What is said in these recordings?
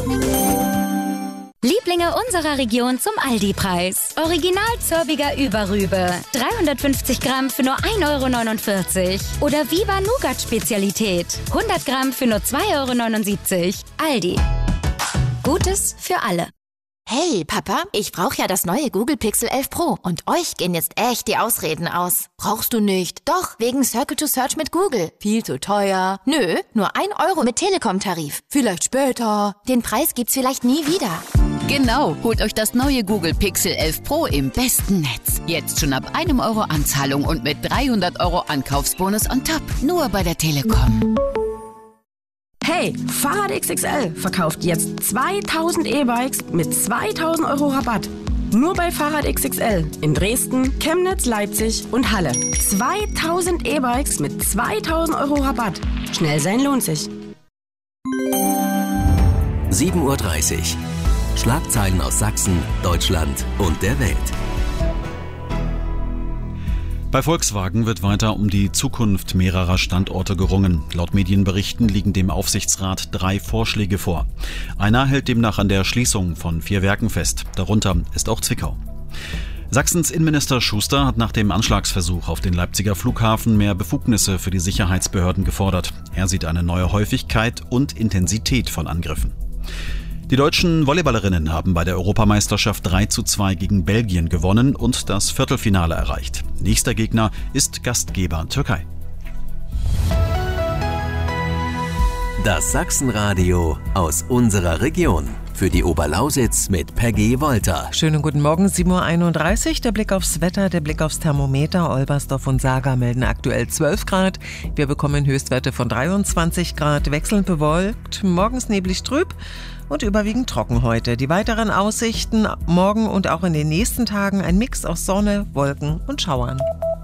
Lieblinge unserer Region zum Aldi-Preis. Original Zörbiger Überrübe. 350 Gramm für nur 1,49 €. Oder Viva Nougat-Spezialität. 100 Gramm für nur 2,79 €. Aldi. Gutes für alle. Hey, Papa, ich brauche ja das neue Google Pixel 11 Pro und euch gehen jetzt echt die Ausreden aus. Brauchst du nicht? Doch, wegen Circle to Search mit Google. Viel zu teuer. Nö, nur 1 € mit Telekom-Tarif. Vielleicht später. Den Preis gibt's vielleicht nie wieder. Genau, holt euch das neue Google Pixel 11 Pro im besten Netz. Jetzt schon ab 1 € Anzahlung und mit 300 € Ankaufsbonus on top. Nur bei der Telekom. Hey, Fahrrad XXL verkauft jetzt 2000 E-Bikes mit 2000 € Rabatt. Nur bei Fahrrad XXL in Dresden, Chemnitz, Leipzig und Halle. 2000 E-Bikes mit 2000 € Rabatt. Schnell sein lohnt sich. 7:30 Uhr. Schlagzeilen aus Sachsen, Deutschland und der Welt. Bei Volkswagen wird weiter um die Zukunft mehrerer Standorte gerungen. Laut Medienberichten liegen dem Aufsichtsrat 3 Vorschläge vor. Einer hält demnach an der Schließung von 4 Werken fest. Darunter ist auch Zwickau. Sachsens Innenminister Schuster hat nach dem Anschlagsversuch auf den Leipziger Flughafen mehr Befugnisse für die Sicherheitsbehörden gefordert. Er sieht eine neue Häufigkeit und Intensität von Angriffen. Die deutschen Volleyballerinnen haben bei der Europameisterschaft 3:2 gegen Belgien gewonnen und das Viertelfinale erreicht. Nächster Gegner ist Gastgeber Türkei. Das Sachsenradio aus unserer Region. Für die Oberlausitz mit Peggy Wolter. Schönen guten Morgen, 7:31 Uhr. Der Blick aufs Wetter, der Blick aufs Thermometer. Olbersdorf und Saga melden aktuell 12 Grad. Wir bekommen Höchstwerte von 23 Grad, wechselnd bewölkt, morgens neblig trüb und überwiegend trocken heute. Die weiteren Aussichten morgen und auch in den nächsten Tagen ein Mix aus Sonne, Wolken und Schauern.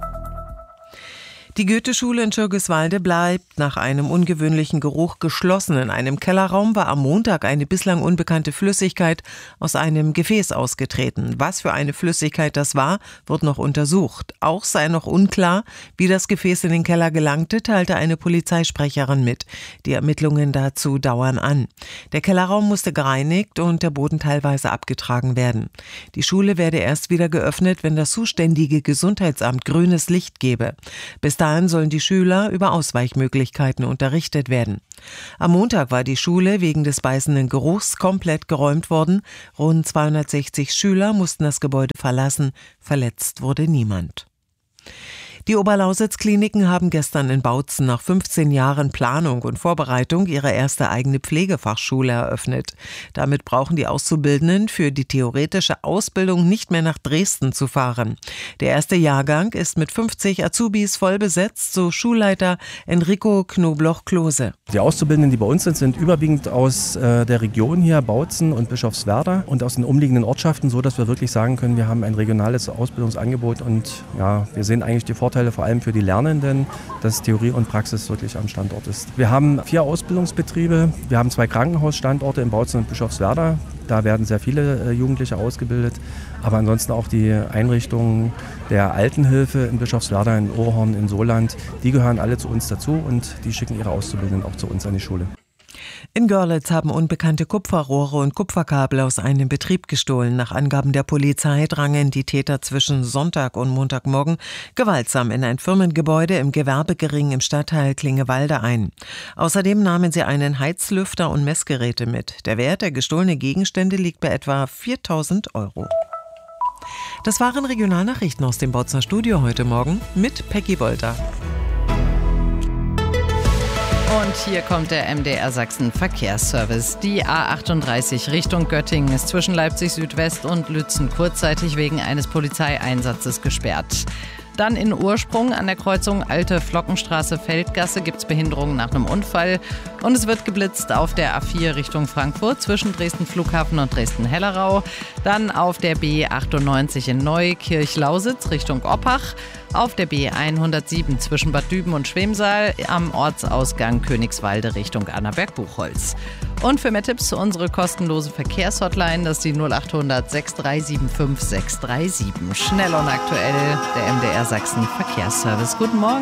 Die Goethe-Schule in Schirgiswalde bleibt nach einem ungewöhnlichen Geruch geschlossen. In einem Kellerraum war am Montag eine bislang unbekannte Flüssigkeit aus einem Gefäß ausgetreten. Was für eine Flüssigkeit das war, wird noch untersucht. Auch sei noch unklar, wie das Gefäß in den Keller gelangte, teilte eine Polizeisprecherin mit. Die Ermittlungen dazu dauern an. Der Kellerraum musste gereinigt und der Boden teilweise abgetragen werden. Die Schule werde erst wieder geöffnet, wenn das zuständige Gesundheitsamt grünes Licht gebe. Bis dahin sollen die Schüler über Ausweichmöglichkeiten unterrichtet werden. Am Montag war die Schule wegen des beißenden Geruchs komplett geräumt worden. Rund 260 Schüler mussten das Gebäude verlassen. Verletzt wurde niemand. Die Oberlausitz-Kliniken haben gestern in Bautzen nach 15 Jahren Planung und Vorbereitung ihre erste eigene Pflegefachschule eröffnet. Damit brauchen die Auszubildenden für die theoretische Ausbildung nicht mehr nach Dresden zu fahren. Der erste Jahrgang ist mit 50 Azubis voll besetzt, so Schulleiter Enrico Knobloch-Klose. Die Auszubildenden, die bei uns sind überwiegend aus der Region hier, Bautzen und Bischofswerda und aus den umliegenden Ortschaften, so dass wir wirklich sagen können, wir haben ein regionales Ausbildungsangebot und ja, wir sehen eigentlich die Vorteile vor allem für die Lernenden, dass Theorie und Praxis wirklich am Standort ist. Wir haben 4 Ausbildungsbetriebe, wir haben 2 Krankenhausstandorte in Bautzen und Bischofswerda. Da werden sehr viele Jugendliche ausgebildet, aber ansonsten auch die Einrichtungen der Altenhilfe in Bischofswerda, in Ohrhorn, in Soland, die gehören alle zu uns dazu und die schicken ihre Auszubildenden auch zu uns an die Schule. In Görlitz haben Unbekannte Kupferrohre und Kupferkabel aus einem Betrieb gestohlen. Nach Angaben der Polizei drangen die Täter zwischen Sonntag und Montagmorgen gewaltsam in ein Firmengebäude im Gewerbegering im Stadtteil Klingewalde ein. Außerdem nahmen sie einen Heizlüfter und Messgeräte mit. Der Wert der gestohlenen Gegenstände liegt bei etwa 4.000 €. Das waren Regionalnachrichten aus dem Bautzer Studio heute Morgen mit Peggy Wolter. Und hier kommt der MDR Sachsen Verkehrsservice. Die A38 Richtung Göttingen ist zwischen Leipzig Südwest und Lützen kurzzeitig wegen eines Polizeieinsatzes gesperrt. Dann in Ursprung an der Kreuzung Alte Flockenstraße-Feldgasse gibt es Behinderungen nach einem Unfall. Und es wird geblitzt auf der A4 Richtung Frankfurt zwischen Dresden Flughafen und Dresden-Hellerau. Dann auf der B98 in Neukirch-Lausitz Richtung Oppach. Auf der B107 zwischen Bad Düben und Schwemsal am Ortsausgang Königswalde Richtung Annaberg-Buchholz. Und für mehr Tipps unsere kostenlose Verkehrshotline, das ist die 0800 6375 637. Schnell und aktuell, der MDR Sachsen Verkehrsservice. Guten Morgen.